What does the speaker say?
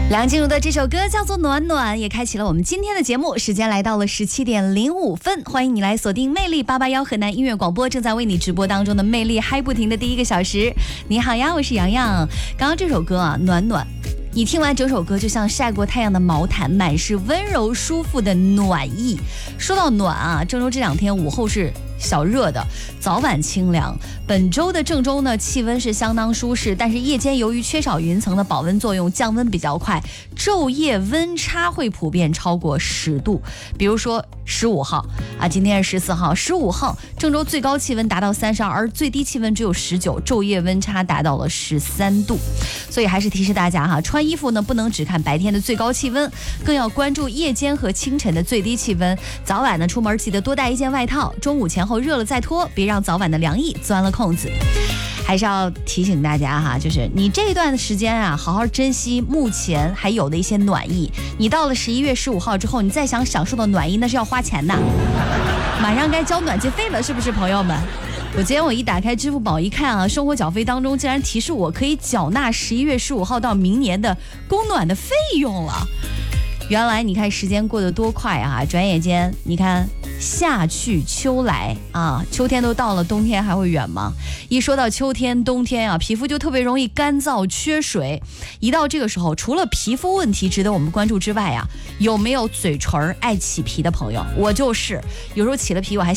梁静茹的这首歌叫做《暖暖》，也开启了我们今天的节目。时间来到了17:05，欢迎你来锁定魅力881河南音乐广播，正在为你直播当中的魅力嗨不停的第一个小时。你好呀，我是洋洋。刚刚这首歌啊，《暖暖》，你听完整首歌就像晒过太阳的毛毯，满是温柔舒服的暖意。说到暖啊，郑州这2天午后是小热的，早晚清凉。本周的郑州呢，气温是相当舒适，但是夜间由于缺少云层的保温作用，降温比较快，昼夜温差会普遍超过10度。比如说15号啊，今天是14号，15号郑州最高气温达到32，而最低气温只有19，昼夜温差达到了13度。所以还是提示大家哈，穿衣服呢不能只看白天的最高气温，更要关注夜间和清晨的最低气温。早晚呢出门记得多带一件外套，中午前后热了再脱，别让早晚的凉意钻了空子。还是要提醒大家哈，就是你这一段的时间啊，好好珍惜目前还有的一些暖意。你到了11月15号之后，你再想享受的暖意，那是要花钱的，马上该交暖气费了，是不是朋友们？今天我一打开支付宝一看啊，生活缴费当中竟然提示我可以缴纳11月15号到明年的供暖的费用了。原来你看时间过得多快啊，转眼间你看夏去秋来啊，秋天都到了，冬天还会远吗？一说到秋天冬天啊，皮肤就特别容易干燥缺水。一到这个时候，除了皮肤问题值得我们关注之外啊，有没有嘴唇爱起皮的朋友？我就是有时候起了皮我还